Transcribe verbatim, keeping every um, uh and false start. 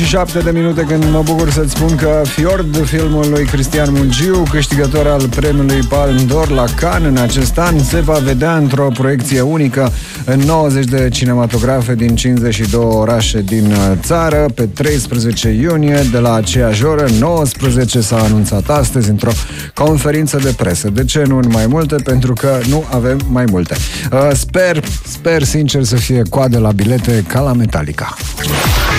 șapte de minute când mă bucur să-ți spun că Fjord, filmul lui Cristian Mungiu, câștigător al premiului Palme d'Or la Cannes în acest an, se va vedea într-o proiecție unică în nouăzeci de cinematografe din cincizeci și două orașe din țară pe treisprezece iunie de la aceeași oră. nouăsprezece s-a anunțat astăzi într-o conferință de presă. De ce nu în mai multe? Pentru că nu avem mai multe. Sper, sper sincer să fie coadă la bilete ca la Metallica.